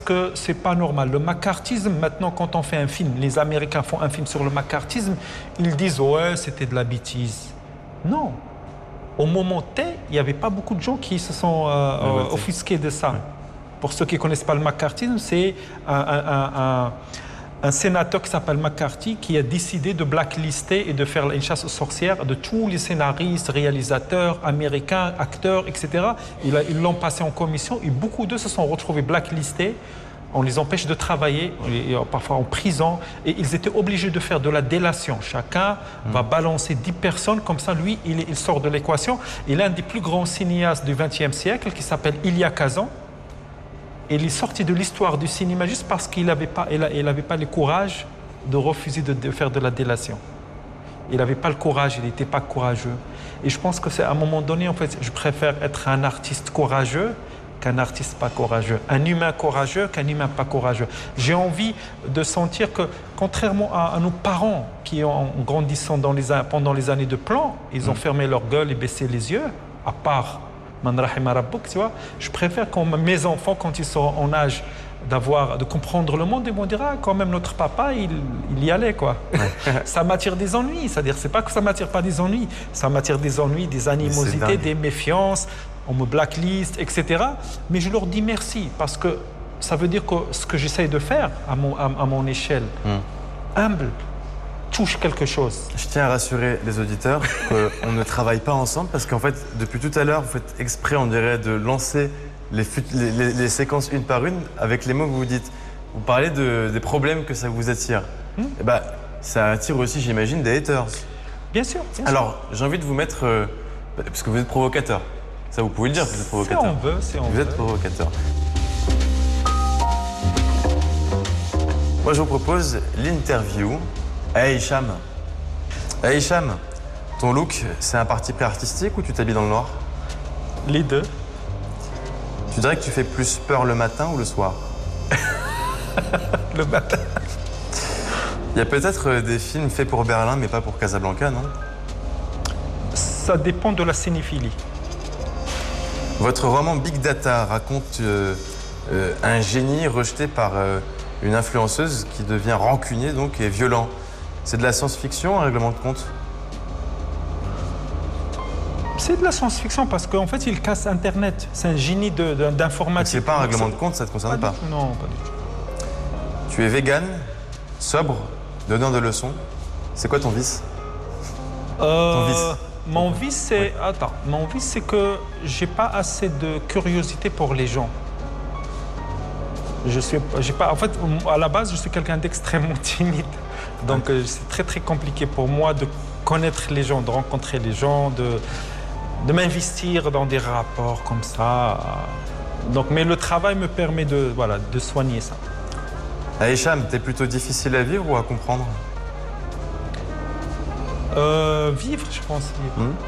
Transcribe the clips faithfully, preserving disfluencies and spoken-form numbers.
Que c'est pas normal. Le macartisme, maintenant, quand on fait un film, les Américains font un film sur le macartisme, ils disent ouais, c'était de la bêtise. Non. Au moment T, il n'y avait pas beaucoup de gens qui se sont euh, euh, offusqués de ça. Ouais. Pour ceux qui ne connaissent pas le macartisme, c'est un, un, un, un, un sénateur qui s'appelle McCarthy qui a décidé de blacklister et de faire une chasse aux sorcières de tous les scénaristes, réalisateurs, américains, acteurs, et cetera. Ils l'ont passé en commission et beaucoup d'eux se sont retrouvés blacklistés. On les empêche de travailler, parfois en prison, et ils étaient obligés de faire de la délation. Chacun mmh. va balancer dix personnes, comme ça, lui, il, il sort de l'équation. Et l'un des plus grands cinéastes du vingtième siècle, qui s'appelle Elia Kazan, il est sorti de l'histoire du cinéma juste parce qu'il n'avait pas, il avait pas le courage de refuser de, de faire de la délation. Il n'avait pas le courage, il n'était pas courageux. Et je pense que c'est à un moment donné, en fait, je préfère être un artiste courageux qu'un artiste pas courageux, un humain courageux qu'un humain pas courageux. J'ai envie de sentir que, contrairement à, à nos parents qui, en grandissant dans les, pendant les années de plomb, ils ont mmh. fermé leur gueule et baissé les yeux, à part Man rahima rabbouk, tu vois, je préfère que mes enfants, quand ils seront en âge d'avoir, de comprendre le monde, ils vont dire ah, quand même notre papa, il, il y allait, quoi. Ça m'attire des ennuis, c'est-à-dire c'est pas que ça m'attire pas des ennuis, ça m'attire des ennuis, des animosités, des méfiances. On me blacklist, et cetera. Mais je leur dis merci parce que ça veut dire que ce que j'essaye de faire à mon, à, à mon échelle, mm. humble, touche quelque chose. Je tiens à rassurer les auditeurs qu'on ne travaille pas ensemble parce qu'en fait, depuis tout à l'heure, vous faites exprès, on dirait, de lancer les, les, les, les séquences une par une avec les mots que vous dites. Vous parlez de, des problèmes que ça vous attire. Mm. Et bah, ça attire aussi, j'imagine, des haters. Bien sûr. Bien Alors, j'ai envie de vous mettre, euh, parce que vous êtes provocateur. Ça, vous pouvez le dire, vous êtes provocateur. Si on veut, si on vous veut. êtes provocateur. Moi, je vous propose l'interview à Hicham. Hey Hicham, ton look, c'est un parti pris artistique ou tu t'habilles dans le noir? Les deux. Tu dirais que tu fais plus peur le matin ou le soir? Le matin. Il y a peut-être des films faits pour Berlin, mais pas pour Casablanca, non? Ça dépend de la cinéphilie. Votre roman Big Data raconte euh, euh, un génie rejeté par euh, une influenceuse qui devient rancunier donc, et violent. C'est de la science-fiction, un règlement de compte? C'est de la science-fiction parce qu'en fait, il casse Internet. C'est un génie d'informatique. C'est pas un règlement de compte, ça ne te concerne pas, pas, pas. Non, pas du tout. Tu es végane, sobre, donneur de leçons. C'est quoi ton vice? euh... Ton vice Mon vice, c'est... Oui. Attends, mon vice, c'est que j'ai pas assez de curiosité pour les gens. Je suis... J'ai pas... En fait, à la base, je suis quelqu'un d'extrêmement timide. Donc, ouais. c'est très, très compliqué pour moi de connaître les gens, de rencontrer les gens, de, de m'investir dans des rapports comme ça. Donc, mais le travail me permet de, voilà, de soigner ça. Ah, Hicham, t'es plutôt difficile à vivre ou à comprendre? Euh, vivre, je pense. Vivre. Mmh.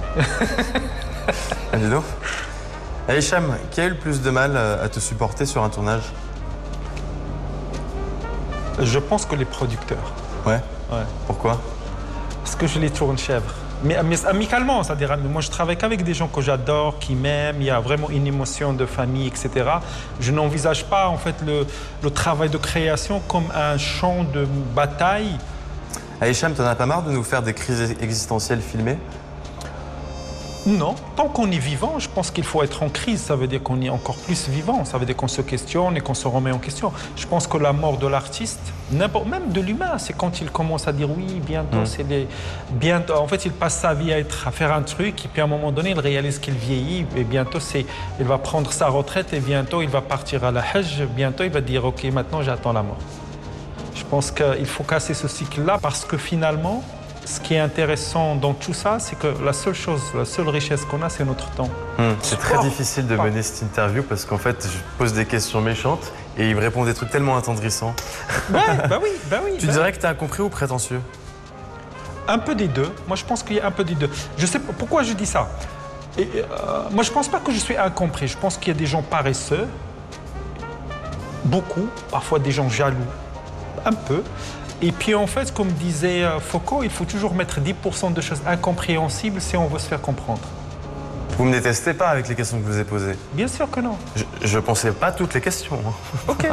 Ah. Dis donc. Hey, Hicham, qui a eu le plus de mal à te supporter sur un tournage? Je pense que les producteurs. Ouais? Ouais. Pourquoi? Parce que je les tourne chèvres. Mais, mais amicalement, c'est-à-dire, moi je travaille qu'avec des gens que j'adore, qui m'aiment, il y a vraiment une émotion de famille, et cetera. Je n'envisage pas en fait le, le travail de création comme un champ de bataille. Ah, Hicham, t'en as pas marre de nous faire des crises existentielles filmées? Non. Tant qu'on est vivant, je pense qu'il faut être en crise. Ça veut dire qu'on est encore plus vivant. Ça veut dire qu'on se questionne et qu'on se remet en question. Je pense que la mort de l'artiste, même de l'humain, c'est quand il commence à dire oui, bientôt, mmh. c'est des... bientôt. En fait, il passe sa vie à, être, à faire un truc et puis à un moment donné, il réalise qu'il vieillit et bientôt, c'est... il va prendre sa retraite et bientôt, il va partir à la Hajj. Bientôt, il va dire ok, maintenant, j'attends la mort. Je pense qu'il faut casser ce cycle-là parce que finalement, ce qui est intéressant dans tout ça, c'est que la seule chose, la seule richesse qu'on a, c'est notre temps. Mmh. C'est très oh, difficile de mener cette interview parce qu'en fait, je pose des questions méchantes et il me répond des trucs tellement attendrissants. Ouais, bah oui, bah oui. Tu bah dirais oui. que tu es incompris ou prétentieux? Un peu des deux. Moi, je pense qu'il y a un peu des deux. Je sais pas pourquoi je dis ça. Et, euh, moi, je pense pas que je suis incompris. Je pense qu'il y a des gens paresseux, beaucoup, parfois des gens jaloux, un peu. Et puis en fait, comme disait Foucault, il faut toujours mettre dix pour cent de choses incompréhensibles si on veut se faire comprendre. Vous me détestez pas avec les questions que je vous ai posées. Bien sûr que non. Je, je pensais pas toutes les questions. hein. Ok.